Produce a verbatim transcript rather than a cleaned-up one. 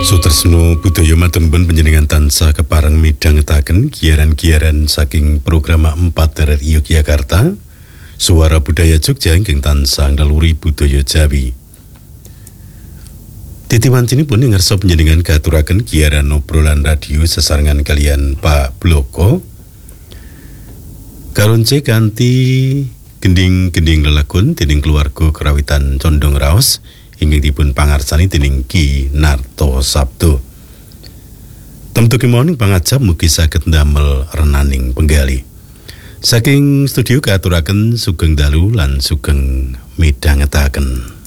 Sutresno budaya matur nuwun panjenengan tansah kepareng midhangetaken giaran-giaran saking program empat R R I Yogyakarta, Suara Budaya Jogja ingkang tansah naluri budaya Jawi. Titiwancinipun ing ngarsa panjenengan katuraken giaran obrolan radio sesarengan kalian Pak Bloko. Karonce kanthi gending-gending lelagon dening keluarga Kerawitan Condong Raos ingkang dipun pangarsani dening Ki Narto Sabdo. Temtu kemawon pangajap mugi saged ndamel renaning penggali. Saking studio katuraken sugeng dalu lan sugeng midhangetaken.